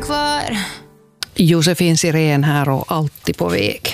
kvar. Josefin Sirén här och alltid på väg.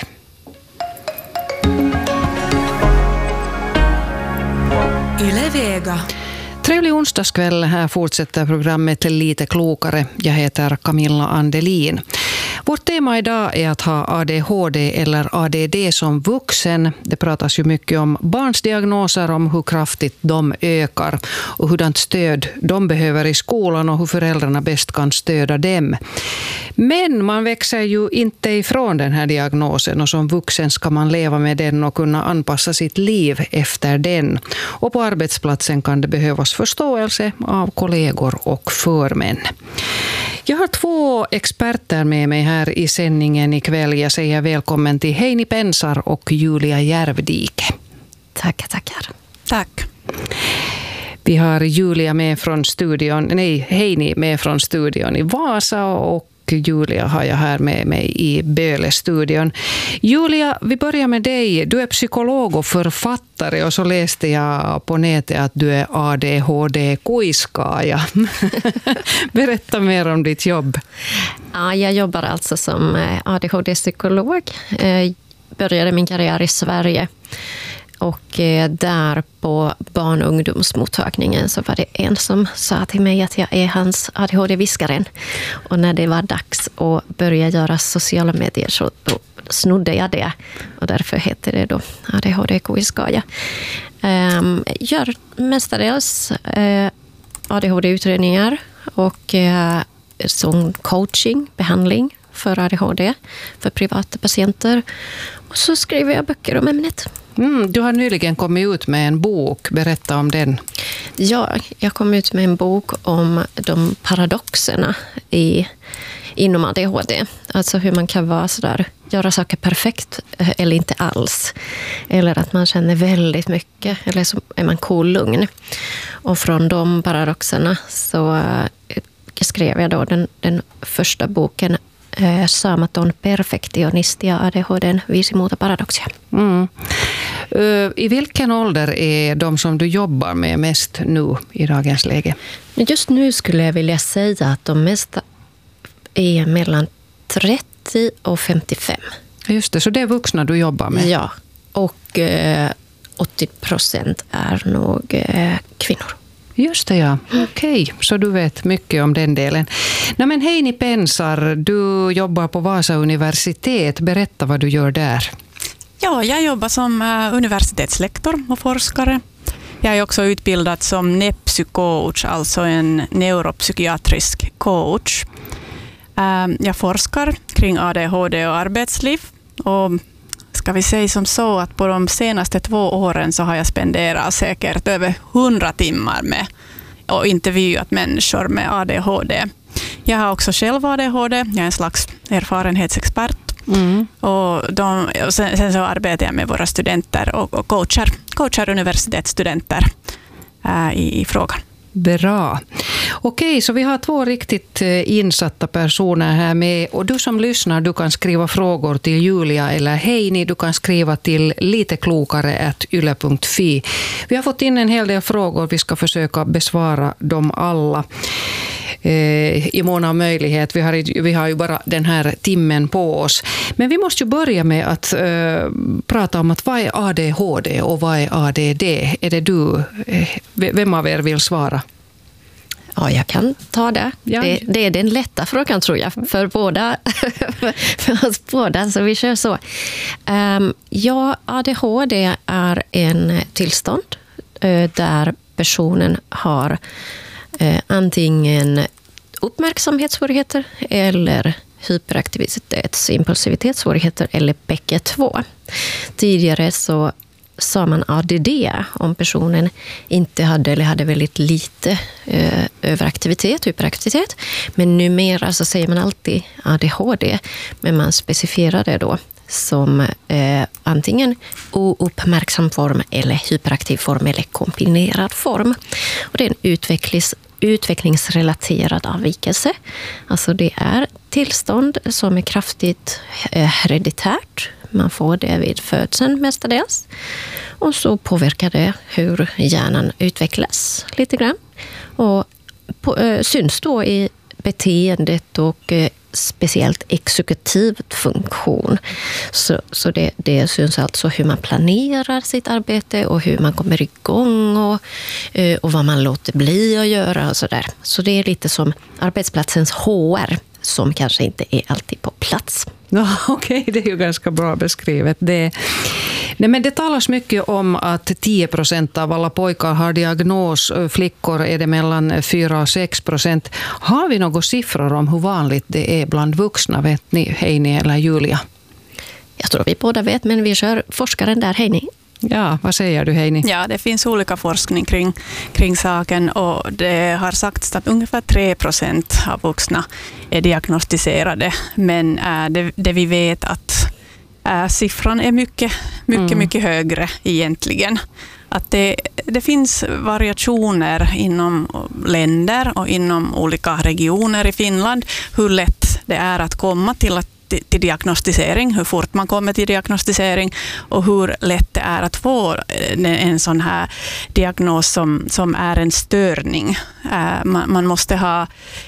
Yle Vega. Trevlig onsdagskväll, här fortsätter programmet Lite klokare. Jag heter Camilla Andelin. Vårt tema idag är att ha ADHD eller ADD som vuxen. Det pratas ju mycket om barns diagnoser, om hur kraftigt de ökar och hurdant stöd de behöver i skolan och hur föräldrarna bäst kan stödja dem. Men man växer ju inte ifrån den här diagnosen och som vuxen ska man leva med den och kunna anpassa sitt liv efter den. Och på arbetsplatsen kan det behövas förståelse av kollegor och förmän. Jag har 2 experter med mig här i sändningen ikväll. Jag säger välkommen till Heini Pensar och Julia Järvdike. Tackar. Tack. Vi har Julia med från studion, Heini med från studion i Vasa och Julia har jag här med mig i Böle-studion. Julia, vi börjar med dig. Du är psykolog och författare och så läste jag på nätet att du är ADHD-kuiskaaja. Berätta mer om ditt jobb. Ja, jag jobbar alltså som ADHD-psykolog. Började min karriär i Sverige. Och där på barn- och ungdomsmottagningen så var det en som sa till mig att jag är hans ADHD-viskaren. Och när det var dags att börja göra sociala medier så då snodde jag det. Och därför heter det då ADHD-kuiskaaja. Gör mestadels ADHD-utredningar och som coaching, behandling för ADHD för privata patienter. Och så skriver jag böcker om ämnet. Du har nyligen kommit ut med en bok. Berätta om den. Ja, jag kom ut med en bok om de paradoxerna inom ADHD. Alltså hur man kan vara sådär, göra saker perfekt eller inte alls. Eller att man känner väldigt mycket, eller så är man lugn. Och från de paradoxerna så skrev jag då den första boken Saamaton perfektionistia ADHD:n 5 muuta paradoksia. I vilken ålder är de som du jobbar med mest nu i dagens läge? Just nu skulle jag vilja säga att de mesta är mellan 30 och 55. Just det, så det är vuxna du jobbar med? Ja, och 80% är nog kvinnor. Just det, ja. Okej, så du vet mycket om den delen. Men Heini Pensar, du jobbar på Vasa universitet. Berätta vad du gör där. Ja, jag jobbar som universitetslektor och forskare. Jag är också utbildad som NEPSY-coach, alltså en neuropsykiatrisk coach. Jag forskar kring ADHD och arbetsliv. Och ska vi säga som så att på de senaste 2 åren så har jag spenderat säkert över 100 timmar med och intervjuat människor med ADHD. Jag har också själv ADHD, jag är en slags erfarenhetsexpert. Och sen så arbetar jag med våra studenter och coachar universitetsstudenter i frågan. Bra. Okej, så vi har 2 riktigt insatta personer här med. Och du som lyssnar, du kan skriva frågor till Julia eller Heini. Du kan skriva till liteklokare@yle.fi. Vi har fått in en hel del frågor. Vi ska försöka besvara dem alla i mån av möjlighet. Vi har ju bara den här timmen på oss. Men vi måste ju börja med att prata om att vad är ADHD och vad är ADD? Är det du? Vem av er vill svara? Ja, jag kan ta det. Ja. Det är den lätta frågan tror jag för båda. För oss båda, så vi kör så. Ja, ADHD är en tillstånd där personen har antingen uppmärksamhetssvårigheter eller hyperaktivitets- och impulsivitetssvårigheter eller bägge 2. Tidigare så sa man ADD om personen inte hade eller hade väldigt lite överaktivitet, hyperaktivitet. Men numera så säger man alltid ADHD, men man specificerar det då som antingen ouppmärksam form eller hyperaktiv form eller kombinerad form. Och det är en utvecklingsrelaterad avvikelse. Alltså det är tillstånd som är kraftigt hereditärt. Man får det vid födseln mestadels. Och så påverkar det hur hjärnan utvecklas lite grann. Och syns då i beteendet och speciellt exekutiv funktion. Så det syns alltså hur man planerar sitt arbete och hur man kommer igång och vad man låter bli att göra och sådär. Så det är lite som arbetsplatsens HR som kanske inte är alltid på plats. Ja, okej, det är ju ganska bra beskrivet. Men det talas mycket om att 10% av alla pojkar har diagnos. Flickor är det mellan 4% och 6%. Har vi några siffror om hur vanligt det är bland vuxna? Vet ni, Heini eller Julia? Jag tror vi båda vet, men vi kör forskaren där, Heini. Ja, vad säger du, Heini? Ja, det finns olika forskning kring saken och det har sagts att ungefär 3% av vuxna är diagnostiserade. Men det vi vet att siffran är mycket högre egentligen. Att det finns variationer inom länder och inom olika regioner i Finland hur lätt det är att komma till diagnostisering, hur fort man kommer till diagnostisering och hur lätt det är att få en sån här diagnos som är en störning. Man måste ha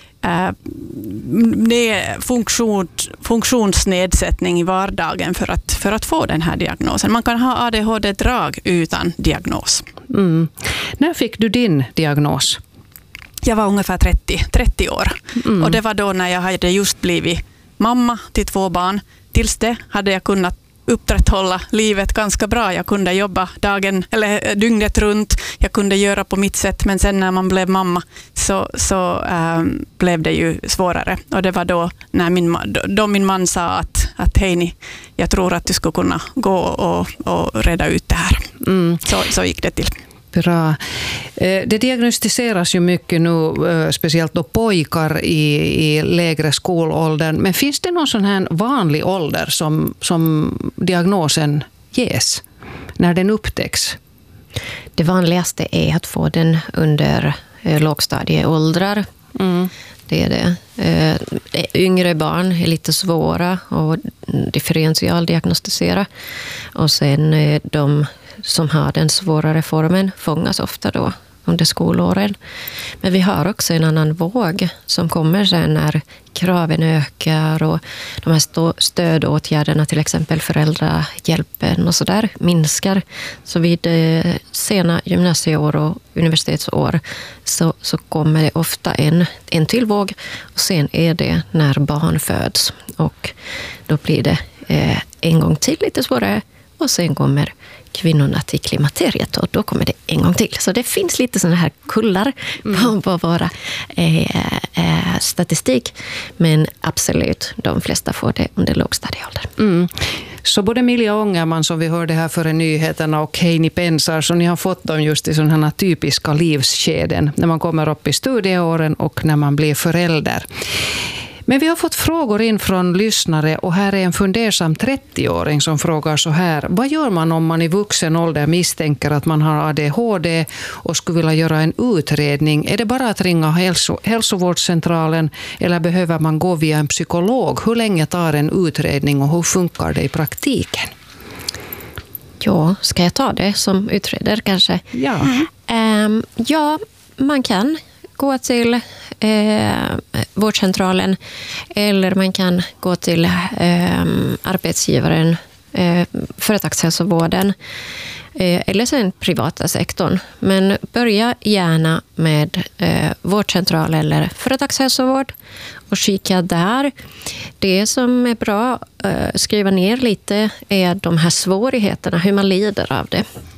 funktionsnedsättning i vardagen för att få den här diagnosen. Man kan ha ADHD-drag utan diagnos. Mm. När fick du din diagnos? Jag var ungefär 30 år. Och det var då när jag hade just blivit mamma till 2 barn. Tills det hade jag kunnat upprätthålla livet ganska bra. Jag kunde jobba dygnet runt. Jag kunde göra på mitt sätt. Men sen när man blev mamma så blev det ju svårare. Och det var då när min man sa att Heini, jag tror att du skulle kunna gå och reda ut det här. Så gick det till. Bra. Det diagnostiseras ju mycket nu, speciellt då pojkar i lägre skolåldern. Men finns det någon sån här vanlig ålder som diagnosen ges när den upptäcks? Det vanligaste är att få den under lågstadieåldrar. Det är det. Yngre barn är lite svåra att differentialdiagnostisera. Och sen de som har den svårare formen fångas ofta då under skolåren. Men vi har också en annan våg som kommer sen när kraven ökar och de här stödåtgärderna, till exempel föräldrahjälpen och sådär, minskar. Så vid sena gymnasieår och universitetsår så kommer det ofta en till våg och sen är det när barn föds. Och då blir det en gång till lite svårare och sen kommer kvinnorna till klimakteriet och då kommer det en gång till. Så det finns lite sådana här kullar på våra statistik. Men absolut, de flesta får det under lågstadieålder. Så både Milja Ångerman, som vi hörde här före nyheterna, och Heini Pensar, så ni har fått dem just i sådana här typiska livsskeden när man kommer upp i studieåren och när man blir förälder. Men vi har fått frågor in från lyssnare och här är en fundersam 30-åring som frågar så här. Vad gör man om man i vuxen ålder misstänker att man har ADHD och skulle vilja göra en utredning? Är det bara att ringa hälsovårdscentralen eller behöver man gå via en psykolog? Hur länge tar en utredning och hur funkar det i praktiken? Ja, ska jag ta det som utreder kanske? Ja. Ja, man kan gå till vårdcentralen eller man kan gå till arbetsgivaren, företagshälsovården eller sen privata sektorn. Men börja gärna med vårdcentral eller företagshälsovård och kika där. Det som är bra att skriva ner lite är de här svårigheterna, hur man lider av det.